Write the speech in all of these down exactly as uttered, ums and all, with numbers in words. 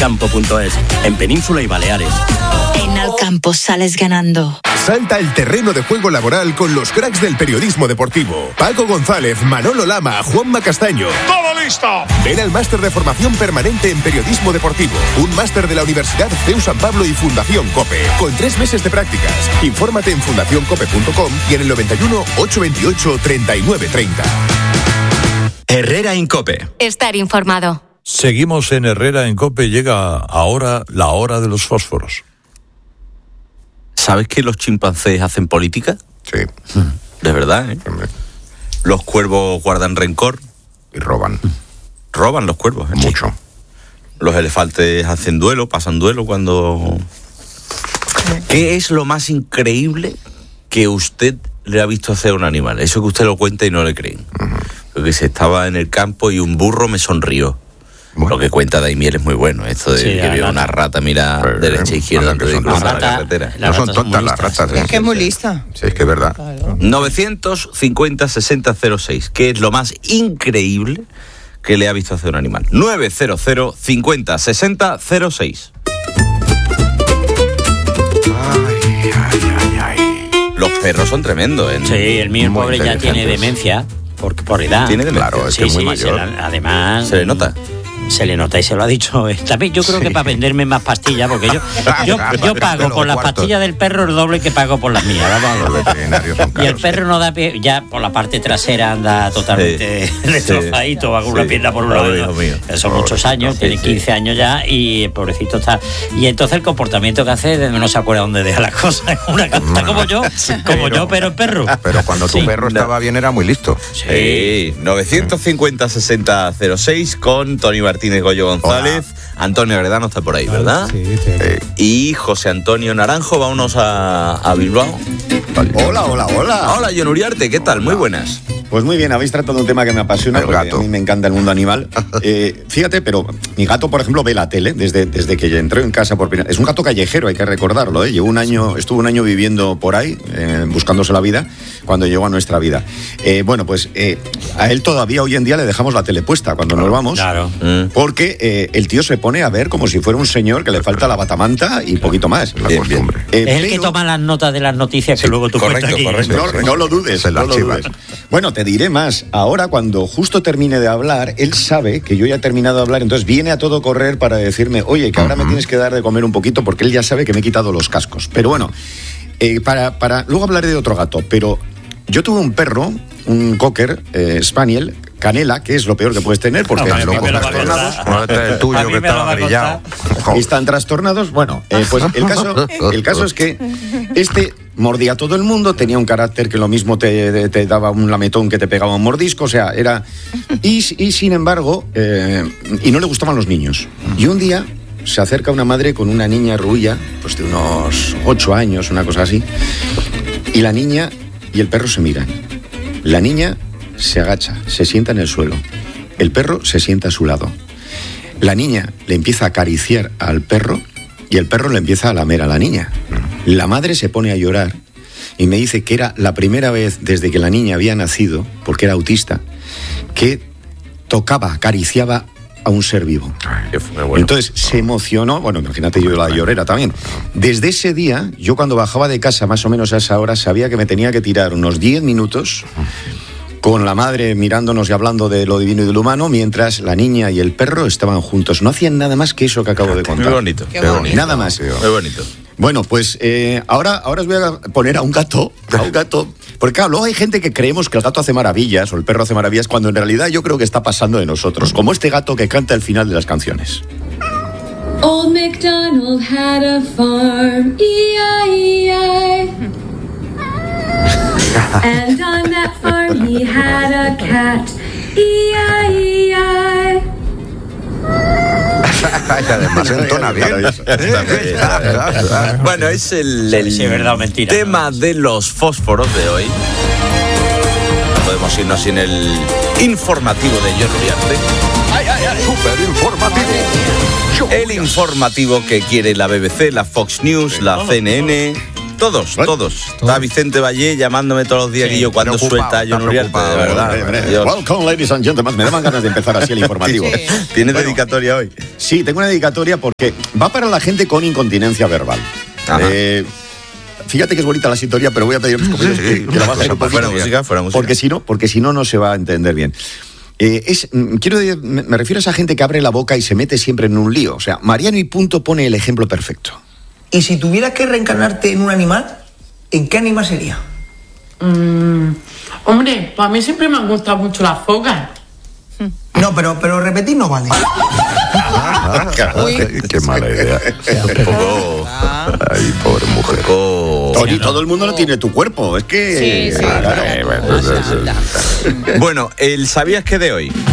alcampo punto es, en Península y Baleares. En Alcampo sales ganando. Salta el terreno de juego laboral con los cracks del periodismo deportivo. Paco González, Manolo Lama, Juanma Castaño. ¡Todo listo! Ven al máster de formación permanente en periodismo deportivo. Un máster de la Universidad C E U San Pablo y Fundación COPE. Con tres meses de prácticas. Infórmate en fundación cope punto com y en el noventa y uno, ochocientos veintiocho, treinta y nueve treinta. Herrera en COPE. Estar informado. Seguimos en Herrera en COPE. Llega ahora la hora de los fósforos. ¿Sabes que los chimpancés hacen política? Sí. De verdad, ¿eh? Los cuervos guardan rencor. Y roban. Roban los cuervos, ¿eh? Mucho. Los elefantes hacen duelo, pasan duelo cuando... ¿Qué es lo más increíble que usted le ha visto hacer a un animal? Eso que usted lo cuenta y no le creen. Uh-huh. Porque se estaba en el campo y un burro me sonrió. Bueno. Lo que cuenta Daimiel es muy bueno. Esto de sí, que vio una rata, mira, pues, derecha e izquierda antes de cruzar la, la carretera. No son tontas las ratas. Es que es muy lista. Sí, es que es verdad. Claro. novecientos cincuenta, sesenta, cero seis. ¿Qué es lo más increíble que le ha visto hacer un animal? novecientos cincuenta, sesenta, cero seis. Ay, ay, ay, ay. Los perros son tremendos, ¿eh? Sí, el mío, el pobre, ya tiene demencia. Por, por edad. Tiene demencia. Claro, es sí, que es muy sí, mayor. Se la, además... Se le nota. Se le nota y se lo ha dicho. También yo creo sí. que para venderme más pastillas, porque yo yo, yo pago por las pastillas del perro el doble que pago por las mías. Vamos. Los veterinarios son caros, y el perro sí. no da pie, ya por la parte trasera anda totalmente sí. destrozadito, va con sí. una pierna por un lado. Hijo mío. Son muchos años, tiene sí, quince sí. años ya y el pobrecito está. Y entonces el comportamiento que hace no se acuerda dónde deja las cosas. Una canta como yo, como pero, yo, pero el perro. Pero cuando tu sí. perro estaba bien era muy listo. Sí, novecientos cincuenta, sesenta, cero seis con Tony Martínez, Goyo González. Hola. Antonio Agredano está por ahí, ¿verdad? Sí, sí. Y José Antonio Naranjo, vámonos a, a Bilbao. Hola, hola, hola. Hola, John Uriarte, ¿qué tal? Hola. Muy buenas. Pues muy bien, habéis tratado un tema que me apasiona, el porque gato. A mí me encanta el mundo animal. Eh, fíjate, pero mi gato, por ejemplo, ve la tele desde, desde que entró en casa por primera vez. Es un gato callejero, hay que recordarlo, ¿eh? Llevó un año, estuvo un año viviendo por ahí, eh, buscándose la vida, cuando llegó a nuestra vida. Eh, bueno, pues eh, a él todavía hoy en día le dejamos la tele puesta cuando claro, nos vamos, claro. porque eh, el tío se pone a ver como si fuera un señor que le falta la batamanta y poquito más. La bien, costumbre. Eh, es el pero... que toma las notas de las noticias que sí, luego tú correcto, cuentas aquí. Correcto. No, no lo dudes, no lo dudes. Bueno, te diré más. Ahora, cuando justo termine de hablar, él sabe que yo ya he terminado de hablar, entonces viene a todo correr para decirme, oye, que ahora uh-huh. me tienes que dar de comer un poquito, porque él ya sabe que me he quitado los cascos. Pero bueno, eh, para, para luego hablaré de otro gato, pero yo tuve un perro, un cocker eh, spaniel, Canela, que es lo peor que puedes tener, porque no, están trastornados. No, este es el tuyo que estaba brillado. Y están trastornados. Bueno, eh, pues el caso, el caso es que este mordía a todo el mundo, tenía un carácter que lo mismo te, te daba un lametón que te pegaba un mordisco, o sea, era... Y, y sin embargo, eh, y no le gustaban los niños. Y un día se acerca una madre con una niña rulla, pues de unos ocho años, una cosa así, y la niña y el perro se miran. La niña se agacha, se sienta en el suelo. El perro se sienta a su lado. La niña le empieza a acariciar al perro y el perro le empieza a lamer a la niña. La madre se pone a llorar y me dice que era la primera vez desde que la niña había nacido, porque era autista, que tocaba, acariciaba a un ser vivo. Ay, bueno. Entonces se emocionó, bueno, imagínate yo la llorera también. Desde ese día, yo cuando bajaba de casa más o menos a esa hora, sabía que me tenía que tirar unos diez minutos con la madre mirándonos y hablando de lo divino y de lo humano, mientras la niña y el perro estaban juntos. No hacían nada más que eso que acabo de contar. Muy bonito. Qué bonito. Nada más. Muy bonito. Bueno, pues eh, ahora, ahora os voy a poner a un gato, a un gato, porque claro, luego hay gente que creemos que el gato hace maravillas o el perro hace maravillas, cuando en realidad yo creo que está pasando de nosotros, como este gato que canta el final de las canciones. Old MacDonald had a farm, E I E I And on that farm he had a cat, E I E I Además entona bien. Bueno, es el, el sí, verdad, mentira, tema no. de los fósforos de hoy. No podemos irnos sin el informativo de John Uriarte. ¡Ay, ay, ay! ¡Súper informativo! El informativo que quiere la B B C, la Fox News, la C N N, todos, Bueno, todos. Está Vicente Valle llamándome todos los días Sí, que yo cuando preocupado, suelta a John está Uriarte, de preocupado, verdad. Hombre, Dios. Welcome, ladies and gentlemen. Me daban ganas de empezar así el informativo. ¿Tienes Bueno. dedicatoria hoy? Sí, tengo una dedicatoria porque va para la gente con incontinencia verbal. Ajá. Eh, fíjate que es bonita la sintonía, pero voy a pedir a mis compañeros que, que la bajen un poquito. Fuera música, fuera música. Porque si no, porque si no, no se va a entender bien. Eh, es, mm, quiero decir, me, me refiero a esa gente que abre la boca y se mete siempre en un lío. O sea, Mariano y Punto pone el ejemplo perfecto. Y si tuvieras que reencarnarte en un animal, ¿en qué animal sería? Mm, hombre, pues a mí siempre me han gustado mucho las focas. No, pero, pero repetir no vale. Qué, qué mala idea. Un poco. Ay, pobre mujer. Un poco. Tony, todo el mundo no tiene tu cuerpo. Es que. Sí, sí. Claro. Eh, bueno, eso- eso- Bueno, el ¿sabías qué de hoy?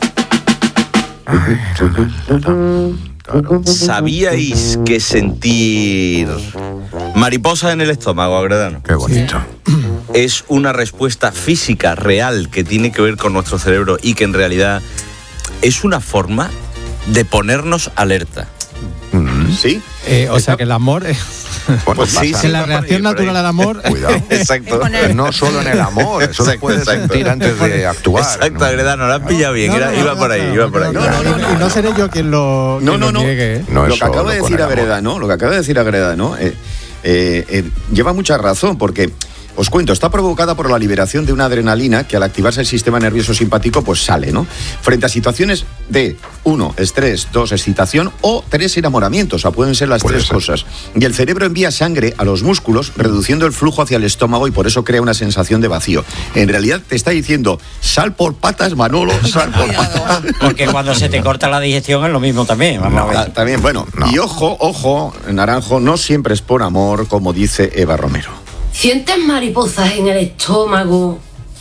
¿Sabíais que sentir mariposas en el estómago, Agredano, Qué bonito. es una respuesta física real que tiene que ver con nuestro cerebro y que en realidad es una forma de ponernos alerta? ¿Sí? Eh, o sea que el amor es... Bueno, Pues sí, pasa. sí. que la reacción natural al amor... Cuidado. Exacto. No solo en el amor, eso lo Exacto, puedes exacto. sentir antes de actuar. Exacto, ¿no? Agredano, lo has pillado bien. No, Era- no, no, iba no, por ahí, no, iba no, por ahí. no, no, no, y no seré yo quien lo, No, quien no, lo no. niegue, ¿eh? No es lo que acaba solo de con decir el amor. Agreda, ¿no? Lo que acaba de decir Agreda, ¿no? Eh, eh, eh, lleva mucha razón porque, os cuento, está provocada por la liberación de una adrenalina que al activarse el sistema nervioso simpático pues sale, ¿no? Frente a situaciones de uno, estrés, dos, excitación o tres, enamoramiento, o sea, pueden ser las Puede tres ser. cosas. Y el cerebro envía sangre a los músculos reduciendo el flujo hacia el estómago y por eso crea una sensación de vacío. En realidad te está diciendo, sal por patas, Manolo, sal por patas. Porque cuando se te corta la digestión es lo mismo también. Vamos a ver. Ah, también, bueno, y ojo, ojo, Naranjo, no siempre es por amor, como dice Eva Romero. Sientes mariposas en el estómago,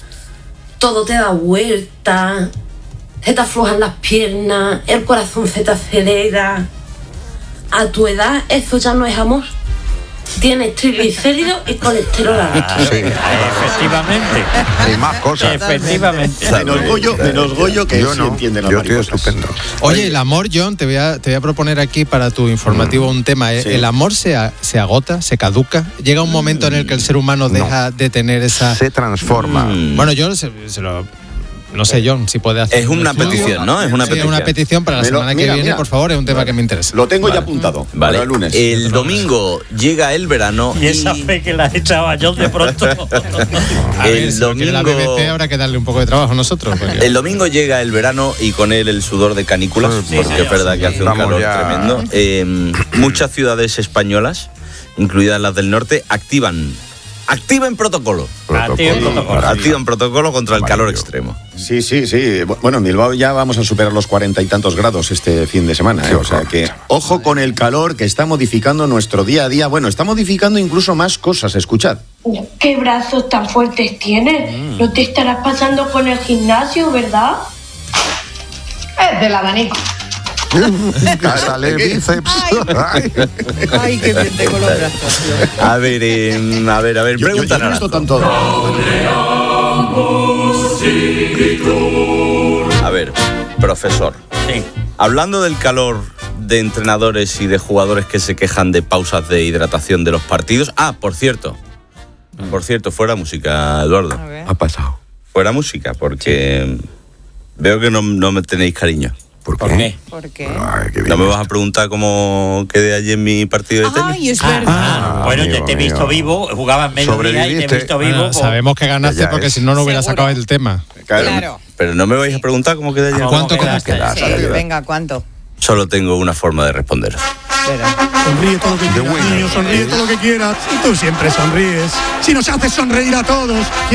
todo te da vuelta, se te aflojan las piernas, el corazón se te acelera. A tu edad eso ya no es amor. Tienes triglicéridos y colesterol alto. Sí. Efectivamente. Y más cosas. Efectivamente. Menos Goyo, menos Goyo que Yo sí no, entiende las yo estoy mariposas. estupendo. Oye, el amor, John, te voy a, te voy a proponer aquí para tu informativo un tema. ¿eh? Sí. ¿El amor se, a- se agota, se caduca? ¿Llega un momento en el que el ser humano deja de tener esa...? Se transforma. Mm. Bueno, yo se, se lo... No sé, John, si puede hacer... Es un una estudio. petición, ¿no? Es una Sí, petición. una petición para la Me lo- semana que mira, viene, mira. por favor, es un tema que me interesa. Lo tengo Vale. ya apuntado Vale. para el lunes. El domingo llega el verano Y esa fe que la echaba yo de pronto. A ver, el si lo quiere la B B C habrá que darle un poco de trabajo a nosotros. porque- El domingo llega el verano y con él el sudor de canículas, Sí, porque señor. es verdad que hace un Estamos calor ya- tremendo. Eh, muchas ciudades españolas, incluidas las del norte, activan activan protocolo. Activan protocolo. Activan protocolo contra el calor extremo. Sí, sí, sí. Bu- Bueno, en Bilbao ya vamos a superar los cuarenta y tantos grados este fin de semana. ¿eh? O sea que ojo con el calor que está modificando nuestro día a día. Bueno, está modificando incluso más cosas. Escuchad. ¿Qué brazos tan fuertes tienes? No te estarás pasando con el gimnasio, ¿verdad? Es del abanico. Sale bíceps. Ay. Ay, qué bien tengo los brazos. A ver, eh, a ver, a ver, Yo, yo- pregunta yo no he visto Naranjo. tanto. A ver, profesor. Sí. Hablando del calor de entrenadores y de jugadores que se quejan de pausas de hidratación de los partidos. Ah, por cierto. Por cierto, fuera música, Eduardo. Ha pasado. Fuera música, porque veo que no, no me tenéis cariño. ¿Por ¿Por qué? ¿Por qué? Ay, qué bien ¿No me está. vas a preguntar cómo quedé allí en mi partido de tenis? Ay, es Ah, verdad. ah, bueno, amigo yo te he visto mío. vivo, jugaba en mediodía y te he Sobreviviste. visto vivo. Bueno, pues, sabemos que ganaste Ya porque es. si no, no hubiera Seguro. sacado el tema. Claro. Pero no me vais a preguntar cómo quedé allí. ¿cómo ¿Cuánto quedaste? quedaste? Sí, venga, ¿cuánto? Solo tengo una forma de responder. Espera. Sonríe todo lo que The quieras, winner niño, sonríe todo lo que quieras. Y tú siempre sonríes. Si nos haces sonreír a todos.